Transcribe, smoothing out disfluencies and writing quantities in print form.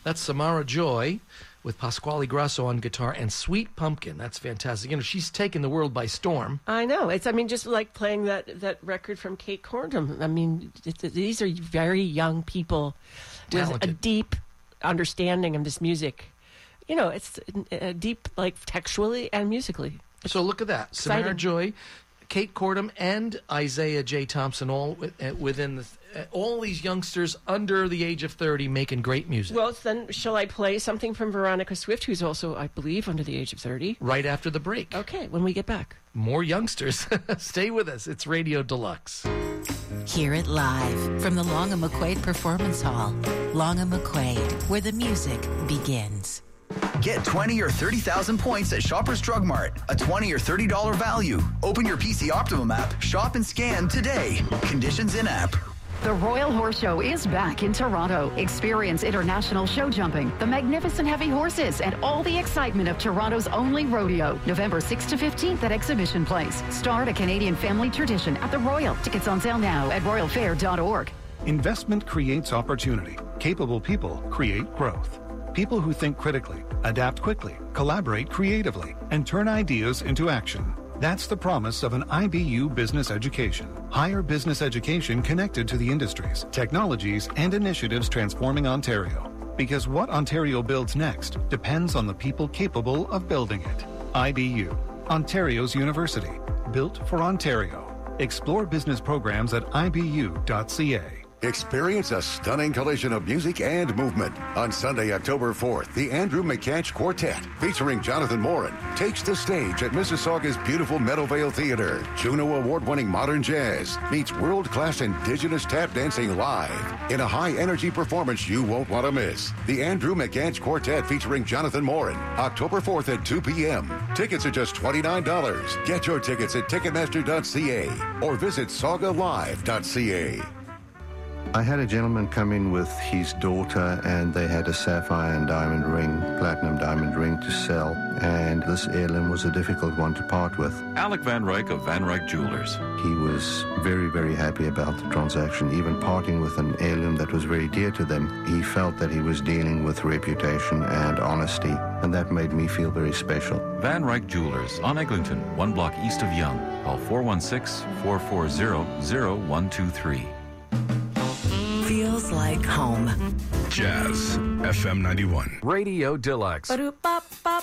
That's Samara Joy with Pasquale Grasso on guitar and Sweet Pumpkin. That's fantastic. You know, she's taken the world by storm. I know. It's, I mean, just like playing that record from Kate Cordham. I mean, these are very young people Talented. with a deep understanding of this music. You know, it's deep, like, textually and musically. So look at that. Exciting. Samara Joy, Kate Cordham, and Isaiah J. Thompson, all within the... all these youngsters under the age of 30 making great music. Well, then, shall I play something from Veronica Swift, who's also, I believe, under the age of 30? Right after the break. Okay, when we get back. More youngsters. Stay with us. It's Radio Deluxe. Hear it live from the Long and McQuaid Performance Hall. Long and McQuaid, where the music begins. Get 20 or 30,000 points at Shoppers Drug Mart. A $20 or $30 value. Open your PC Optimum app, shop and scan today. Conditions in app. The Royal Horse Show is back in Toronto. Experience international show jumping, the magnificent heavy horses, and all the excitement of Toronto's only rodeo. November 6th to 15th at Exhibition Place. Start a Canadian family tradition at the Royal. Tickets on sale now at royalfair.org. Investment creates opportunity. Capable people create growth. People who think critically, adapt quickly, collaborate creatively, and turn ideas into action. That's the promise of an IBU business education. Higher business education connected to the industries, technologies, and initiatives transforming Ontario. Because what Ontario builds next depends on the people capable of building it. IBU, Ontario's university. Built for Ontario. Explore business programs at ibu.ca. Experience a stunning collision of music and movement. On Sunday, October 4th, the Andrew McCatch Quartet, featuring Jonathan Morin, takes the stage at Mississauga's beautiful Meadowvale Theatre. Juno Award-winning modern jazz meets world-class indigenous tap dancing live in a high-energy performance you won't want to miss. The Andrew McCatch Quartet featuring Jonathan Morin, October 4th at 2 p.m. Tickets are just $29. Get your tickets at Ticketmaster.ca or visit SaugaLive.ca. I had a gentleman come in with his daughter, and they had a sapphire and diamond ring, platinum diamond ring to sell, and this heirloom was a difficult one to part with. Alec Van Ryk of Van Ryk Jewelers. He was very, very happy about the transaction, even parting with an heirloom that was very dear to them. He felt that he was dealing with reputation and honesty, and that made me feel very special. Van Ryk Jewelers on Eglinton, 1 block east of Yonge. Call 416-440-0123. Feels like home. Jazz FM 91. Radio Deluxe.